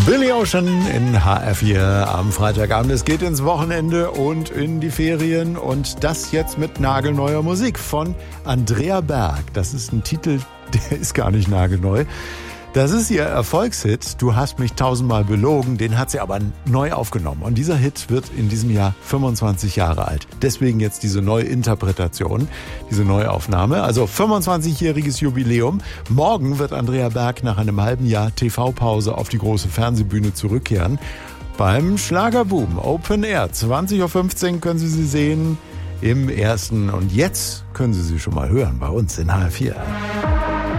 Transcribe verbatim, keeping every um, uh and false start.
Billy Ocean in H R vier am Freitagabend. Es geht ins Wochenende und in die Ferien und das jetzt mit nagelneuer Musik von Andrea Berg. Das ist ein Titel, der ist gar nicht nagelneu. Das ist ihr Erfolgshit, Du hast mich tausendmal belogen, den hat sie aber neu aufgenommen. Und dieser Hit wird in diesem Jahr fünfundzwanzig Jahre alt. Deswegen jetzt diese Neuinterpretation, diese Neuaufnahme. Also fünfundzwanzigjähriges Jubiläum. Morgen wird Andrea Berg nach einem halben Jahr T V-Pause auf die große Fernsehbühne zurückkehren. Beim Schlagerboom Open Air, zwanzig Uhr fünfzehn können Sie sie sehen im ersten. Und jetzt können Sie sie schon mal hören bei uns in H R vier.